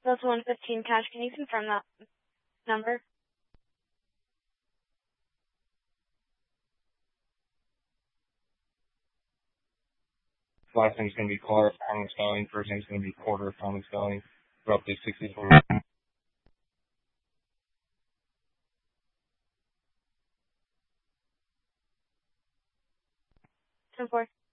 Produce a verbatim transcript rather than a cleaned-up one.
Delta one fifteen Cash, can you confirm that number? Last name's going to be Clark, common spelling. First name's going to be Porter, common spelling. Roughly sixty-four. ten four.